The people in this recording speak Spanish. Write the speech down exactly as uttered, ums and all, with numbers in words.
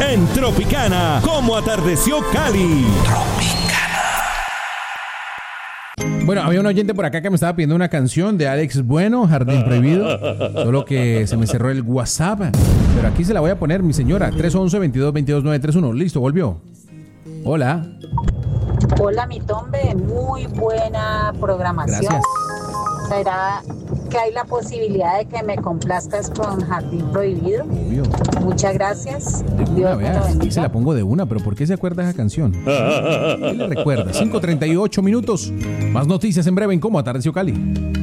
en Tropicana, como atardeció Cali. Bueno, había un oyente por acá que me estaba pidiendo una canción de Alex Bueno, Jardín Prohibido, solo que se me cerró el WhatsApp, pero aquí se la voy a poner, mi señora, tres once, veintidós, veintidós, nueve treinta y uno. Listo, volvió. Hola. Hola, mi Tombe, muy buena programación. Gracias. ¿Será que hay la posibilidad de que me complazcas con Jardín Prohibido? Obvio. Muchas gracias. De una, Dios me vea, lo aquí bendiga. se la pongo de una, pero ¿por qué se acuerda esa canción? ¿Qué le recuerda? cinco treinta y ocho minutos. Más noticias en breve en Cómo Atardeció Cali.